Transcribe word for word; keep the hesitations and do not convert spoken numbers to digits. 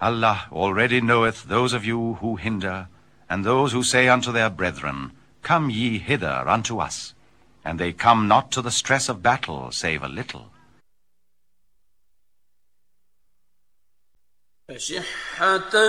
Allah already knoweth those of you who hinder, and those who say unto their brethren, Come ye hither unto us, and they come not to the stress of battle, save a little. أشحة